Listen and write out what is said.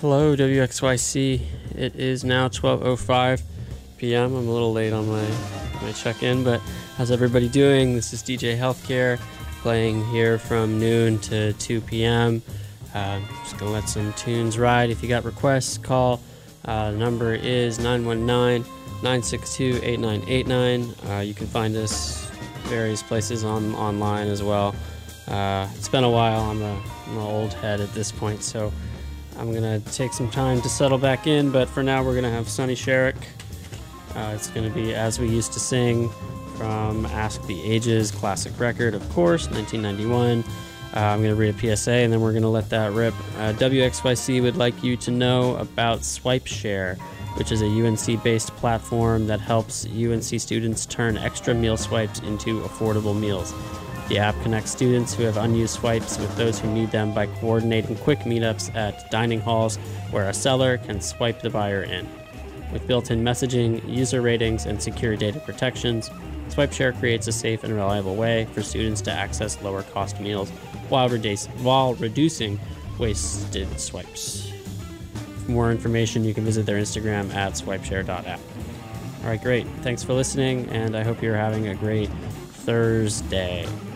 Hello, WXYC. It is now 12:05 p.m. I'm a little late on my check-in, but how's everybody doing? This is DJ Healthcare playing here from noon to 2 p.m. Just going to let some tunes ride. If you got requests, call. The number is 919-962-8989. You can find us various places online as well. It's been a while. I'm an old head at this point, so I'm going to take some time to settle back in, but for now we're going to have Sonny Sharrock. It's going to be As We Used to Sing from Ask the Ages classic record, of course, 1991. I'm going to read a PSA and then we're going to let that rip. WXYC would like you to know about SwipeShare, which is a UNC-based platform that helps UNC students turn extra meal swipes into affordable meals. The app connects students who have unused swipes with those who need them by coordinating quick meetups at dining halls where a seller can swipe the buyer in. With built-in messaging, user ratings, and secure data protections, SwipeShare creates a safe and reliable way for students to access lower-cost meals while reducing wasted swipes. For more information, you can visit their Instagram at swipeshare.app. All right, great. Thanks for listening, and I hope you're having a great Thursday.